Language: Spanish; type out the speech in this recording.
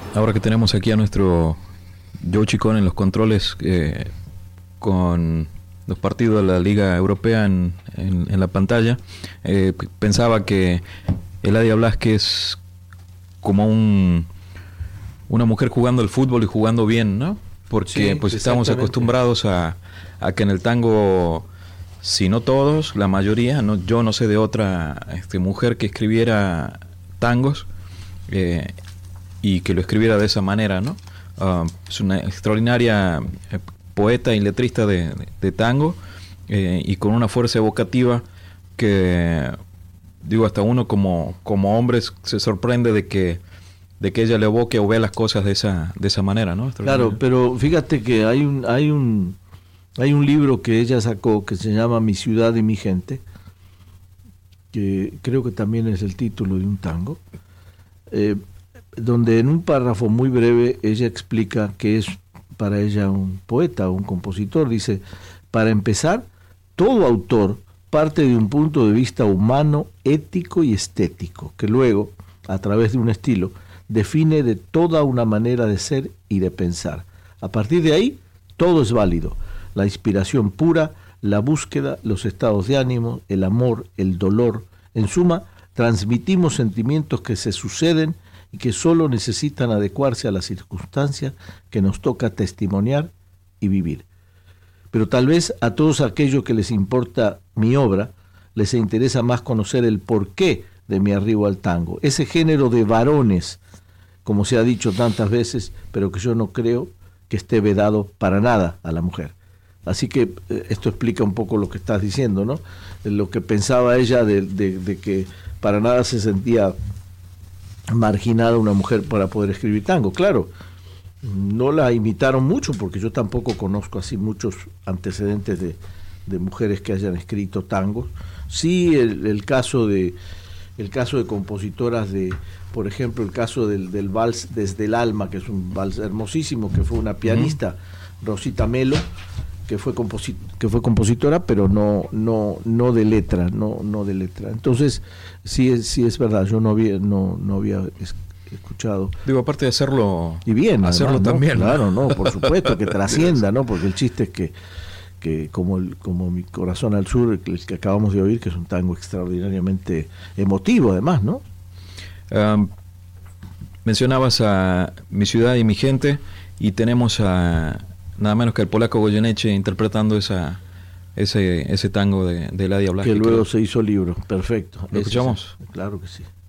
Ahora que tenemos aquí a nuestro Joe Chicón en los controles, con los partidos de la Liga Europea en la pantalla, pensaba que Eladia Blasque es como una mujer jugando el fútbol y jugando bien, ¿no? Porque Sí, pues estamos acostumbrados a que en el tango, si no todos, la mayoría, no, yo no sé de otra mujer que escribiera tangos y que lo escribiera de esa manera, ¿no? Es una extraordinaria poeta y letrista de tango, y con una fuerza evocativa que, digo, hasta uno como hombre se sorprende de que ella le evoque o vea las cosas de esa manera, ¿no? Claro, pero fíjate que hay un libro que ella sacó que se llama Mi ciudad y mi gente, que creo que también es el título de un tango, donde en un párrafo muy breve ella explica que es para ella un poeta o un compositor. Dice: para empezar, todo autor parte de un punto de vista humano, ético y estético, que luego, a través de un estilo, define de toda una manera de ser y de pensar. A partir de ahí, todo es válido. La inspiración pura, la búsqueda, los estados de ánimo, el amor, el dolor. En suma, transmitimos sentimientos que se suceden y que solo necesitan adecuarse a las circunstancias que nos toca testimoniar y vivir. Pero tal vez a todos aquellos que les importa mi obra, les interesa más conocer el porqué de mi arribo al tango. Ese género de varones, como se ha dicho tantas veces, pero que yo no creo que esté vedado para nada a la mujer. Así que esto explica un poco lo que estás diciendo, ¿no? Lo que pensaba ella de que para nada se sentía marginada una mujer para poder escribir tango. Claro, no la imitaron mucho, porque yo tampoco conozco así muchos antecedentes de mujeres que hayan escrito tangos. Sí, el caso de compositoras por ejemplo, el caso del vals Desde el alma, que es un vals hermosísimo, que fue una pianista, Rosita Melo, que fue compositora, pero no de letra, no de letra. Entonces, sí es verdad, yo no había escuchado. Digo, aparte de hacerlo, y bien, hacerlo además, también, ¿no? ¿no? Claro, no, por supuesto, que trascienda, ¿no? Porque el chiste es que como Mi corazón al sur, el que acabamos de oír, que es un tango extraordinariamente emotivo, además, ¿no? Mencionabas a Mi ciudad y mi gente, y tenemos a nada menos que el polaco Goyeneche interpretando ese tango de Eladia Blasque. Que luego se hizo libro. Perfecto. ¿Lo escuchamos? Claro que sí.